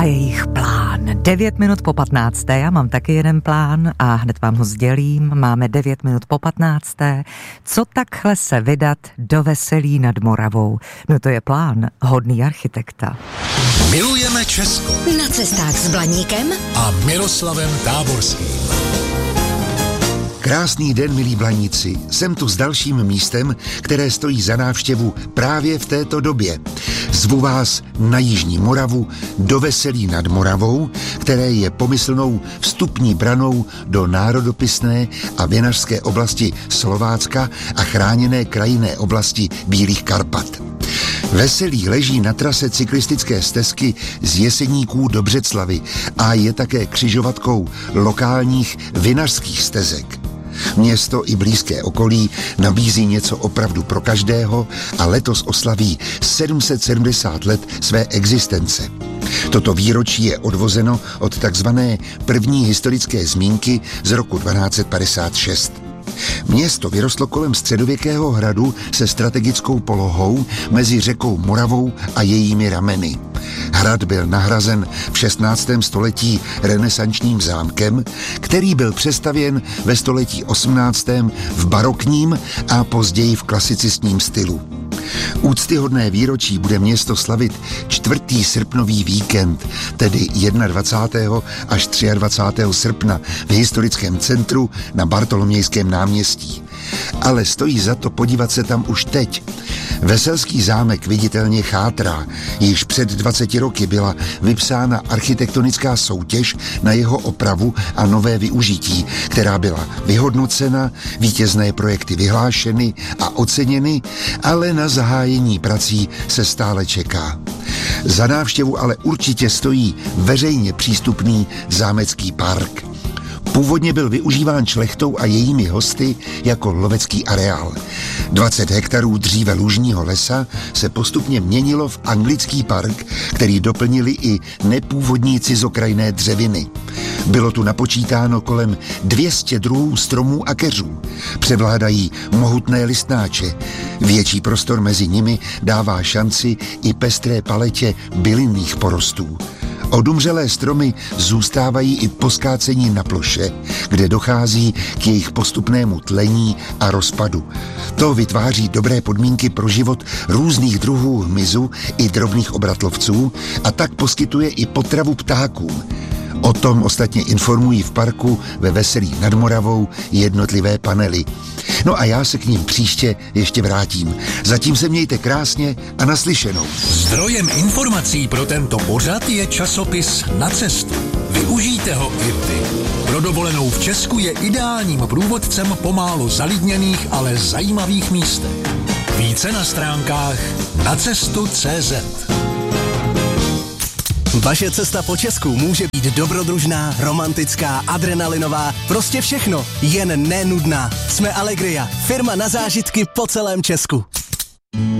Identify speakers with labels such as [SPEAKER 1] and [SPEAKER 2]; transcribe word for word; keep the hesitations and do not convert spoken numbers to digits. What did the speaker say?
[SPEAKER 1] A jejich plán. devět minut po patnácté. Já mám taky jeden plán a hned vám ho sdělím. Máme devět minut po patnácté. Co takhle se vydat do veselí nad Moravou? No to je plán hodný architekta.
[SPEAKER 2] Milujeme Česko.
[SPEAKER 3] Na cestách s Blaníkem
[SPEAKER 2] A Miroslavem Táborským.
[SPEAKER 4] Krásný den, milí Blaníci. Jsem tu s dalším místem, které stojí za návštěvu právě v této době. Zvu vás na Jižní Moravu, do Veselí nad Moravou, které je pomyslnou vstupní branou do národopisné a vinařské oblasti Slovácka a chráněné krajinné oblasti Bílých Karpat. Veselí leží na trase cyklistické stezky z Jeseníků do Břeclavi a je také křižovatkou lokálních vinařských stezek. Město i blízké okolí nabízí něco opravdu pro každého a letos oslaví sedm set sedmdesát let své existence. Toto výročí je odvozeno od takzvané první historické zmínky z roku dvanáct set padesát šest. Město vyrostlo kolem středověkého hradu se strategickou polohou mezi řekou Moravou a jejími rameny. Hrad byl nahrazen v šestnáctém století renesančním zámkem, který byl přestavěn ve století osmnáctém v barokním a později v klasicistním stylu. Úctyhodné výročí bude město slavit čtvrtý srpnový víkend, tedy dvacátého prvního až dvacátého třetího srpna v historickém centru na Bartolomějském náměstí. Ale stojí za to podívat se tam už teď. Veselský zámek viditelně chátrá. Již před dvaceti roky byla vypsána architektonická soutěž na jeho opravu a nové využití, která byla vyhodnocena, vítězné projekty vyhlášeny a oceněny, ale na zahájení prací se stále čeká. Za návštěvu ale určitě stojí veřejně přístupný zámecký park. Původně byl využíván šlechtou a jejími hosty jako lovecký areál. dvacet hektarů dříve lužního lesa se postupně měnilo v anglický park, který doplnili i nepůvodní cizokrajné dřeviny. Bylo tu napočítáno kolem dvě stě druhů stromů a keřů. Převládají mohutné listnáče. Větší prostor mezi nimi dává šanci i pestré paletě bylinných porostů. Odumřelé stromy zůstávají i po skácení na ploše, kde dochází k jejich postupnému tlení a rozpadu. To vytváří dobré podmínky pro život různých druhů hmyzu i drobných obratlovců a tak poskytuje i potravu ptákům. O tom ostatně informují v parku ve Veselí nad Moravou jednotlivé panely. No a já se k ním příště ještě vrátím. Zatím se mějte krásně a naslyšenou.
[SPEAKER 2] Zdrojem informací pro tento pořad je časopis Na cestu. Využijte ho i vy. Pro dovolenou v Česku je ideálním průvodcem po málo zalidněných, ale zajímavých místech. Více na stránkách na cestu tečka cé zet.
[SPEAKER 5] Vaše cesta po Česku může být dobrodružná, romantická, adrenalinová, prostě všechno, jen nenudná. Jsme Allegria, firma na zážitky po celém Česku.